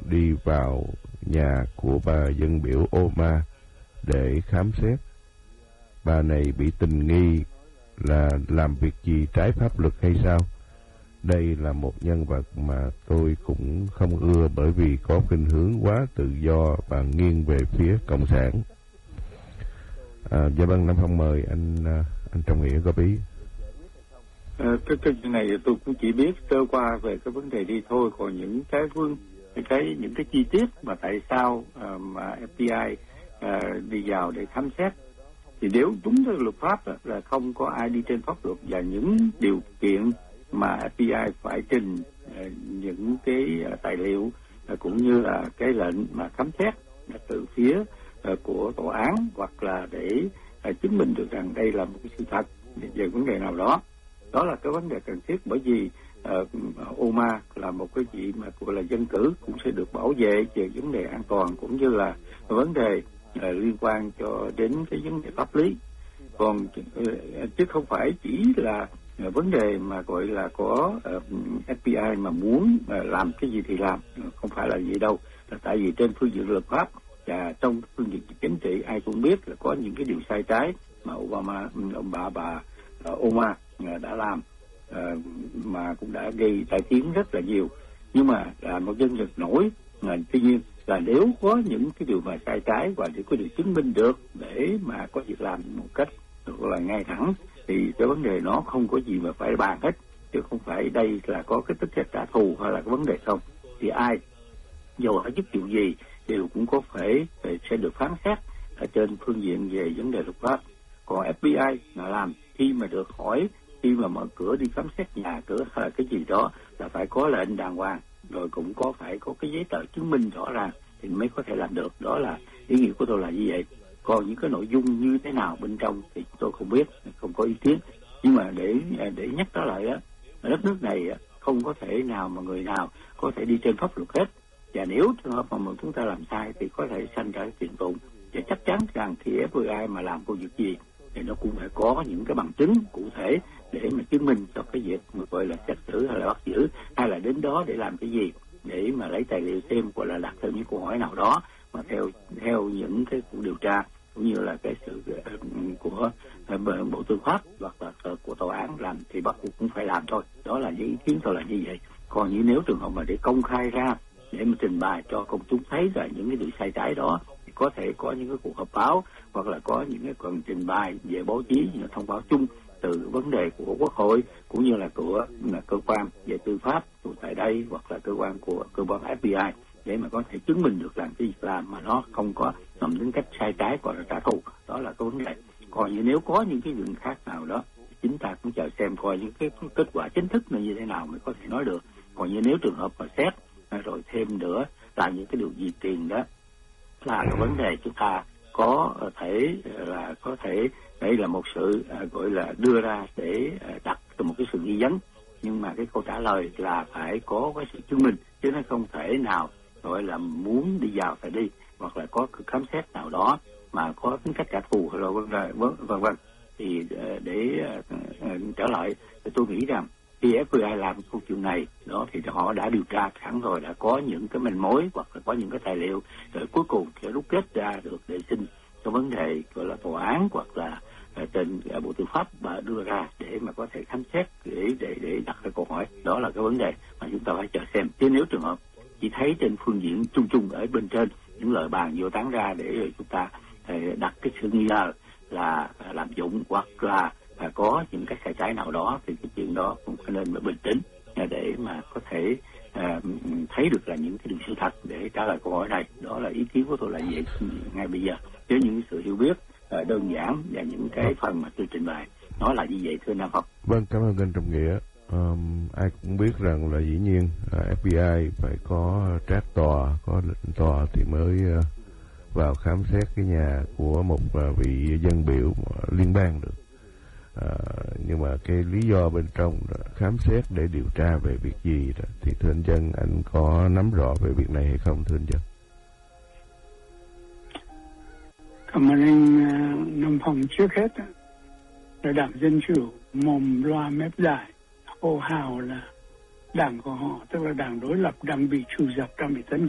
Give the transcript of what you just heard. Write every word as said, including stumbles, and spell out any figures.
đi vào nhà của bà dân biểu Oma để khám xét. Bà này bị tình nghi là làm việc gì trái pháp luật hay sao? Đây là một nhân vật mà tôi cũng không ưa bởi vì có khuynh hướng quá tự do và nghiêng về phía cộng sản. À, dạ vâng, Nam Phong mời anh anh Trọng Nghĩa góp ý. À, cái cái này tôi cũng chỉ biết sơ qua về cái vấn đề đi thôi, còn những cái vương cái những cái chi tiết mà tại sao uh, mà ép bê i uh, đi vào để khám xét thì nếu đúng theo luật pháp đó, là không có ai đi trên pháp luật, và những điều kiện mà ép bê i phải trình uh, những cái uh, tài liệu uh, cũng như là cái lệnh mà khám xét uh, từ phía uh, của tòa án, hoặc là để uh, chứng minh được rằng đây là một cái sự thật về vấn đề nào đó. Đó là cái vấn đề cần thiết, bởi vì uh, Oma là một cái gì mà gọi là dân cử, cũng sẽ được bảo vệ về vấn đề an toàn cũng như là vấn đề uh, liên quan cho đến cái vấn đề pháp lý. Còn uh, chứ không phải chỉ là uh, vấn đề mà gọi là có uh, ép bê i mà muốn uh, làm cái gì thì làm, không phải là gì đâu. Là tại vì trên phương diện luật pháp và trong phương diện chính trị ai cũng biết là có những cái điều sai trái mà Obama, ông bà bà uh, Oma đã làm uh, mà cũng đã gây tai tiếng rất là nhiều. Nhưng mà là một dân vật nổi, uh, tuy nhiên là nếu có những cái điều mà sai trái và để có được chứng minh được để mà có việc làm một cách gọi là ngay thẳng, thì cái vấn đề nó không có gì mà phải bàn hết, chứ không phải đây là có cái tính chất trả thù hay là cái vấn đề không. Thì ai dù ở chức vụ gì đều cũng có phải sẽ được phán xét ở trên phương diện về vấn đề luật pháp. Còn ép bê i là làm khi mà được hỏi, khi mà mở cửa đi khám xét nhà cửa hay là cái gì đó là phải có lệnh đàng hoàng, rồi cũng có phải có cái giấy tờ chứng minh rõ ràng thì mới có thể làm được. Đó là ý nghĩa của tôi là như vậy. Còn những cái nội dung như thế nào bên trong thì tôi không biết, không có ý kiến. Nhưng mà để để nhắc đó lại á, đất nước này không có thể nào mà người nào có thể đi trên pháp luật hết. Và nếu trường hợp mà chúng ta làm sai thì có thể sanh ra kiện tụng. Và chắc chắn rằng khi ép bê i mà làm công việc gì thì nó cũng phải có những cái bằng chứng cụ thể để mà chứng minh cho cái việc mà gọi là xét xử hay là bắt giữ, hay là đến đó để làm cái gì, để mà lấy tài liệu xem, gọi là đặt thêm những câu hỏi nào đó mà theo theo những cái cuộc điều tra cũng như là cái sự của Bộ Tư pháp hoặc là của tòa án làm thì bắt buộc cũng phải làm thôi. Đó là những ý kiến tôi là như vậy. Còn như nếu trường hợp mà để công khai ra để mà trình bày cho công chúng thấy là những cái điều sai trái đó, thì có thể có những cái cuộc họp báo hoặc là có những cái cần trình bày về báo chí, những thông báo chung từ vấn đề của Quốc hội cũng như là của là cơ quan về tư pháp tại đây, hoặc là cơ quan của cơ quan ép bê i để mà có thể chứng minh được rằng cái việc làm mà nó không có nằm đến cách sai trái hoặc là trả thù. Đó là cái vấn đề. Còn như nếu có những cái chuyện khác nào đó, chúng ta cũng chờ xem coi những cái kết quả chính thức là như thế nào mới có thể nói được. Còn như nếu trường hợp mà xét rồi thêm nữa là những cái điều gì tiền đó là cái vấn đề chúng ta có thể là có thể đây là một sự gọi là đưa ra để đặt một cái sự nghi vấn, nhưng mà cái câu trả lời là phải có cái sự chứng minh, chứ nó không thể nào gọi là muốn đi vào phải đi, hoặc là có khám xét nào đó mà có tính cách trả thù hay là vân vân vân. Thì để trở lại thì tôi nghĩ rằng khi ép bê i làm câu chuyện này đó thì họ đã điều tra sẵn rồi, đã có những cái manh mối hoặc là có những cái tài liệu, rồi cuối cùng sẽ rút kết ra được để xin cái vấn đề gọi là tòa án hoặc là trên Bộ Tư pháp và đưa ra để mà có thể khám xét, để để để đặt ra câu hỏi. Đó là cái vấn đề mà chúng ta phải chờ xem. Chứ nếu trường hợp chỉ thấy trên phương diện chung chung ở bên trên những lời bàn vô tán ra để chúng ta đặt cái sự nghi ngờ là lạm dụng hoặc là có những cái sai trái nào đó, thì cái chuyện đó cũng phải nên bình tĩnh để mà có thể uh, thấy được là những cái điều sự thật để trả lời câu hỏi này. Đó là ý kiến của tôi là vậy ngay bây giờ, với những sự hiểu biết uh, đơn giản và những cái phần mà tôi trình bày nó là như vậy, thưa Nam Phong. Vâng, cảm ơn anh Trọng Nghĩa. Um, ai cũng biết rằng là dĩ nhiên uh, ép bê i phải có trác tòa, có lệnh tòa thì mới uh, vào khám xét cái nhà của một uh, vị dân biểu uh, liên bang được. À, nhưng mà cái lý do bên trong đó, khám xét để điều tra về việc gì đó, thì thưa anh Dân, anh có nắm rõ về việc này hay không, thưa anh Dân? Cảm ơn anh Nam Phong. Trước hết là Đảng Dân Chủ mồm loa mép dài hô hào là đảng của họ, tức là đảng đối lập, đang bị trù dập, đang bị tấn